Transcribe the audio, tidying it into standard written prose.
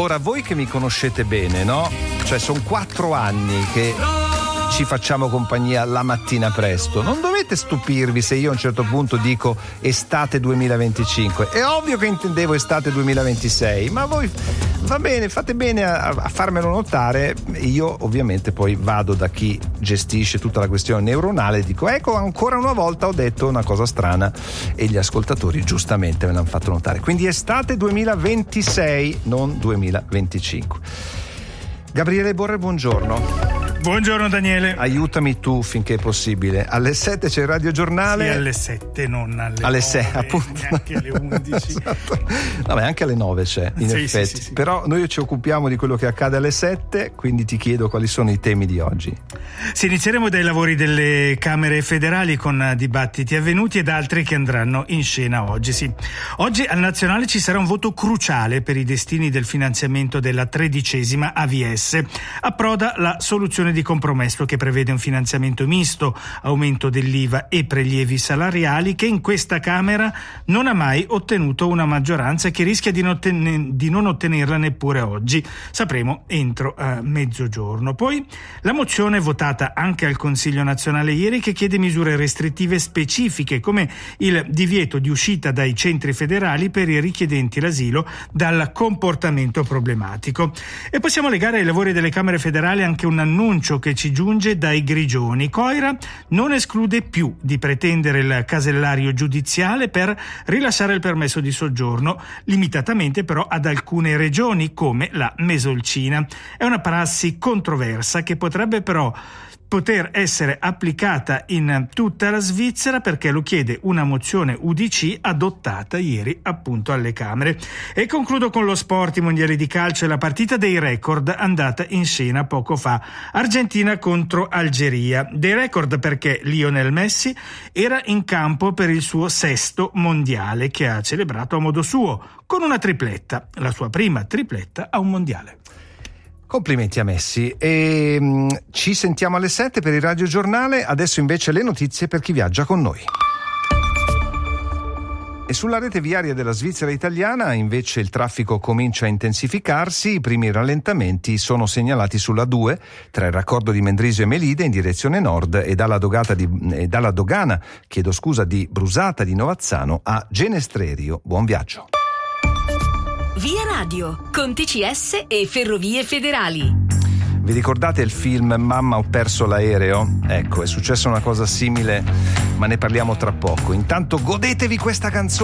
Ora, voi che mi conoscete bene, no? Cioè, sono 4 anni che ci facciamo compagnia la mattina presto. Non dovete stupirvi se io a un certo punto dico estate 2025. È ovvio che intendevo estate 2026, ma voi va bene, fate bene a farmelo notare. Io ovviamente poi vado da chi gestisce tutta la questione neuronale e dico: ecco, ancora una volta ho detto una cosa strana, e gli ascoltatori giustamente me l'hanno fatto notare. Quindi estate 2026, non 2025. Gabriele Borre, buongiorno. Buongiorno Daniele. Aiutami tu finché è possibile. Alle 7 c'è il radiogiornale. Sì, alle 7, non alle 9, 6, appunto. neanche alle 11. Esatto. Vabbè, anche alle 9 c'è, in effetti. Sì. Però noi ci occupiamo di quello che accade alle 7, quindi ti chiedo quali sono i temi di oggi. Sì, inizieremo dai lavori delle Camere federali con dibattiti avvenuti ed altri che andranno in scena oggi. Sì. Oggi al Nazionale ci sarà un voto cruciale per i destini del finanziamento della 13ª AVS. Approda la soluzione di compromesso che prevede un finanziamento misto, aumento dell'IVA e prelievi salariali, che in questa Camera non ha mai ottenuto una maggioranza e che rischia di non ottenerla neppure oggi. Sapremo entro mezzogiorno. Poi la mozione votata anche al Consiglio nazionale ieri, che chiede misure restrittive specifiche come il divieto di uscita dai centri federali per i richiedenti l'asilo dal comportamento problematico. E possiamo legare ai lavori delle Camere federali anche un annuncio che ci giunge dai Grigioni. Coira non esclude più di pretendere il casellario giudiziale per rilasciare il permesso di soggiorno, limitatamente però ad alcune regioni come la Mesolcina. È una prassi controversa che potrebbe però poter essere applicata in tutta la Svizzera, perché lo chiede una mozione UDC adottata ieri appunto alle Camere. E concludo con lo sport, i mondiali di calcio e la partita dei record andata in scena poco fa. Argentina contro Algeria. Dei record perché Lionel Messi era in campo per il suo 6º mondiale, che ha celebrato a modo suo con una tripletta, la sua prima tripletta a un mondiale. Complimenti a Messi. E ci sentiamo alle 7 per il radiogiornale. Adesso invece le notizie per chi viaggia con noi. E sulla rete viaria della Svizzera italiana invece il traffico comincia a intensificarsi. I primi rallentamenti sono segnalati sulla 2 tra il raccordo di Mendrisio e Melide in direzione nord e dalla dogana di Brusata di Novazzano a Genestrerio. Buon viaggio. Via Radio, con TCS e Ferrovie Federali. Vi ricordate il film Mamma ho perso l'aereo? Ecco, è successa una cosa simile, ma ne parliamo tra poco. Intanto godetevi questa canzone.